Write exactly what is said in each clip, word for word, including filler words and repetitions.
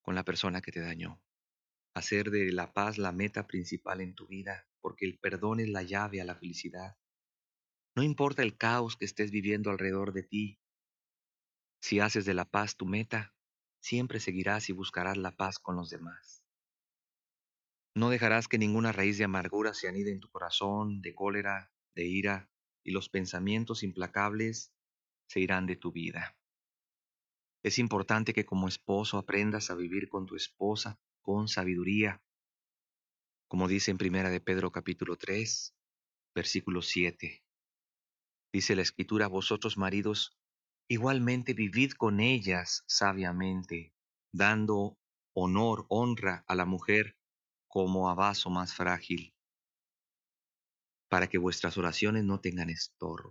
con la persona que te dañó. Hacer de la paz la meta principal en tu vida, porque el perdón es la llave a la felicidad. No importa el caos que estés viviendo alrededor de ti, si haces de la paz tu meta, siempre seguirás y buscarás la paz con los demás. No dejarás que ninguna raíz de amargura se anide en tu corazón, de cólera, de ira, y los pensamientos implacables se irán de tu vida. Es importante que como esposo aprendas a vivir con tu esposa con sabiduría, como dice en Primera de Pedro capítulo tres, versículo siete. Dice la Escritura: vosotros maridos, igualmente vivid con ellas sabiamente, dando honor, honra a la mujer como a vaso más frágil, para que vuestras oraciones no tengan estorbo.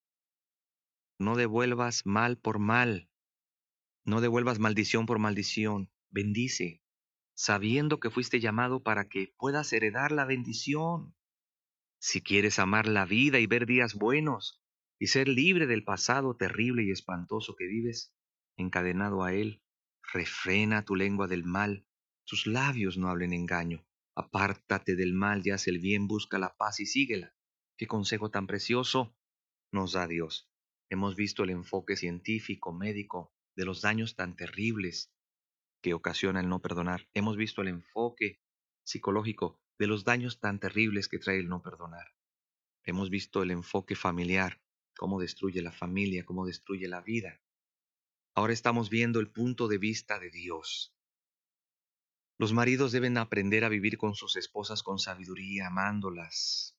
No devuelvas mal por mal, no devuelvas maldición por maldición. Bendice, sabiendo que fuiste llamado para que puedas heredar la bendición. Si quieres amar la vida y ver días buenos y ser libre del pasado terrible y espantoso que vives, encadenado a él, refrena tu lengua del mal, tus labios no hablen engaño. Apártate del mal y haz el bien, busca la paz y síguela. Qué consejo tan precioso nos da Dios. Hemos visto el enfoque científico, médico, de los daños tan terribles que ocasiona el no perdonar. Hemos visto el enfoque psicológico de los daños tan terribles que trae el no perdonar. Hemos visto el enfoque familiar, cómo destruye la familia, cómo destruye la vida. Ahora estamos viendo el punto de vista de Dios. Los maridos deben aprender a vivir con sus esposas con sabiduría, amándolas,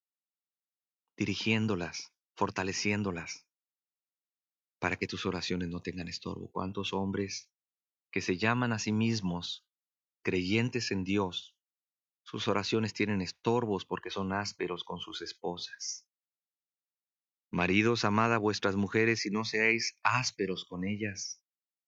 dirigiéndolas, fortaleciéndolas, para que tus oraciones no tengan estorbo. ¿Cuántos hombres que se llaman a sí mismos creyentes en Dios, sus oraciones tienen estorbos porque son ásperos con sus esposas? Maridos, amad a vuestras mujeres y no seáis ásperos con ellas.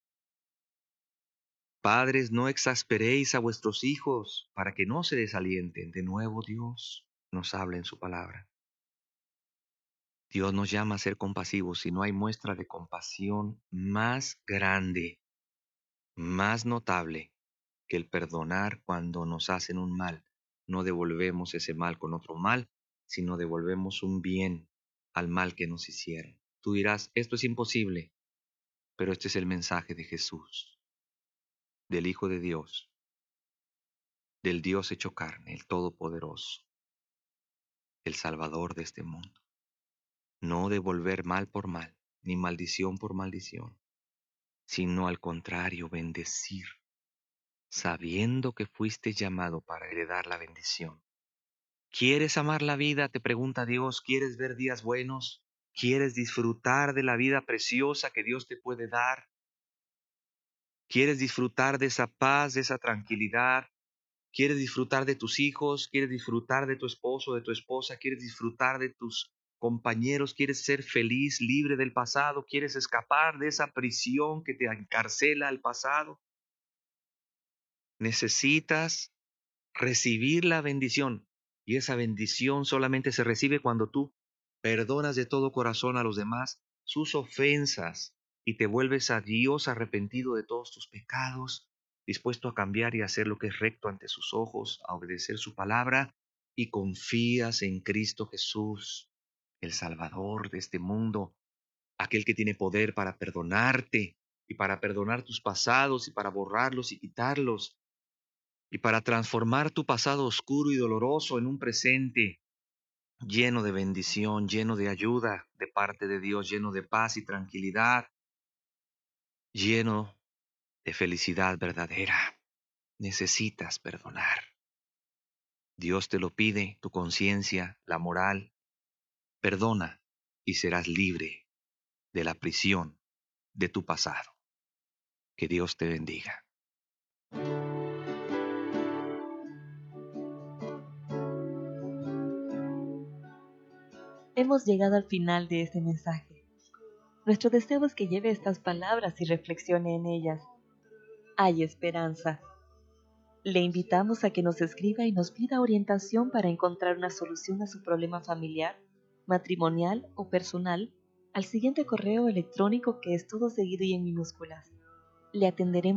Padres, no exasperéis a vuestros hijos para que no se desalienten. De nuevo Dios nos habla en su palabra. Dios nos llama a ser compasivos y no hay muestra de compasión más grande, más notable que el perdonar cuando nos hacen un mal. No devolvemos ese mal con otro mal, sino devolvemos un bien al mal que nos hicieron. Tú dirás, esto es imposible, pero este es el mensaje de Jesús, del Hijo de Dios, del Dios hecho carne, el Todopoderoso, el Salvador de este mundo. No devolver mal por mal, ni maldición por maldición, sino al contrario, bendecir, sabiendo que fuiste llamado para heredar la bendición. ¿Quieres amar la vida?, te pregunta Dios. ¿Quieres ver días buenos? ¿Quieres disfrutar de la vida preciosa que Dios te puede dar? ¿Quieres disfrutar de esa paz, de esa tranquilidad? ¿Quieres disfrutar de tus hijos? ¿Quieres disfrutar de tu esposo, de tu esposa? ¿Quieres disfrutar de tus compañeros? ¿Quieres ser feliz, libre del pasado? ¿Quieres escapar de esa prisión que te encarcela al pasado? Necesitas recibir la bendición. Y esa bendición solamente se recibe cuando tú perdonas de todo corazón a los demás sus ofensas y te vuelves a Dios arrepentido de todos tus pecados, dispuesto a cambiar y hacer lo que es recto ante sus ojos, a obedecer su palabra, y confías en Cristo Jesús, el Salvador de este mundo, aquel que tiene poder para perdonarte y para perdonar tus pasados y para borrarlos y quitarlos y para transformar tu pasado oscuro y doloroso en un presente lleno de bendición, lleno de ayuda de parte de Dios, lleno de paz y tranquilidad, lleno de felicidad verdadera. Necesitas perdonar. Dios te lo pide, tu conciencia, la moral. Perdona y serás libre de la prisión de tu pasado. Que Dios te bendiga. Hemos llegado al final de este mensaje. Nuestro deseo es que lleve estas palabras y reflexione en ellas. Hay esperanza. Le invitamos a que nos escriba y nos pida orientación para encontrar una solución a su problema familiar, matrimonial o personal al siguiente correo electrónico, que es todo seguido y en minúsculas. Le atenderemos